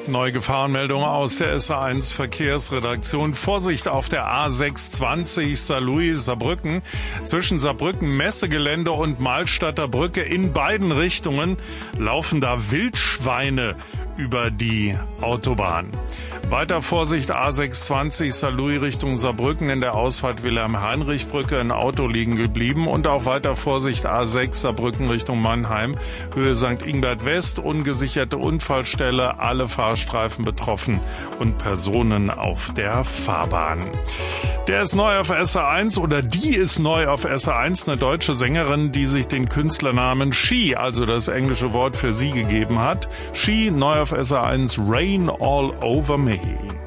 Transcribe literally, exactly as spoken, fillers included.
Neue Gefahrenmeldung aus der S A eins Verkehrsredaktion. Vorsicht auf der A sechshundertzwanzig Saarlouis Saarbrücken zwischen Saarbrücken Messegelände und Malstadter Brücke in beiden Richtungen laufen da Wildschweine über die Autobahn. Weiter Vorsicht A sechshundertzwanzig Saarlouis Richtung Saarbrücken in der Ausfahrt Wilhelm-Heinrich-Brücke, ein Auto liegen geblieben. Und auch weiter Vorsicht A sechs Saarbrücken Richtung Mannheim, Höhe Sankt Ingbert West, ungesicherte Unfallstelle, alle Fahrstreifen betroffen und Personen auf der Fahrbahn. Der ist neu auf S A eins oder die ist neu auf S A eins, eine deutsche Sängerin, die sich den Künstlernamen She, also das englische Wort für sie, gegeben hat. She, neu auf S A eins, Rain All Over Me.